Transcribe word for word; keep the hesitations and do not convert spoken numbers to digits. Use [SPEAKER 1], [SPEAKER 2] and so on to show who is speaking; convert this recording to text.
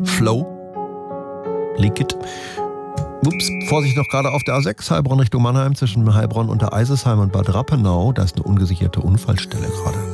[SPEAKER 1] Flow. Leak it. Ups, Vorsicht noch gerade auf der A sechs, Heilbronn Richtung Mannheim, zwischen Heilbronn und der Eisesheim und Bad Rappenau. Da ist eine ungesicherte Unfallstelle gerade.